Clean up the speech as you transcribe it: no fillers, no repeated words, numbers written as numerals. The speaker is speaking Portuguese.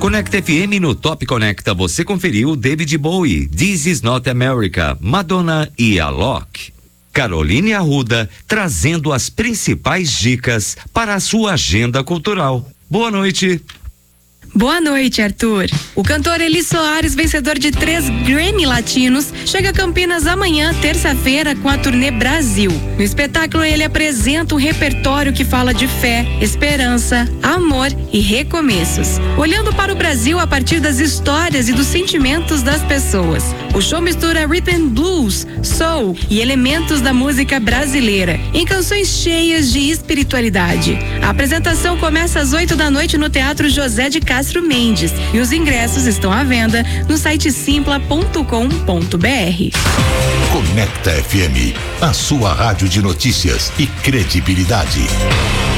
Conecta FM no Top Conecta você conferiu David Bowie, This Is Not America, Madonna e Alok. Caroline Arruda trazendo as principais dicas para a sua agenda cultural. Boa noite. Boa noite, Arthur. O cantor Eli Soares, vencedor de 3 Grammy Latinos, chega a Campinas amanhã, terça-feira, com a turnê Brasil. No espetáculo, ele apresenta um repertório que fala de fé, esperança, amor e recomeços, olhando para o Brasil a partir das histórias e dos sentimentos das pessoas. O show mistura rhythm blues, soul e elementos da música brasileira, em canções cheias de espiritualidade. A apresentação começa às 8 da noite no Teatro José de Castro Mendes e os ingressos estão à venda no site simpla.com.br. Conecta FM, a sua rádio de notícias e credibilidade.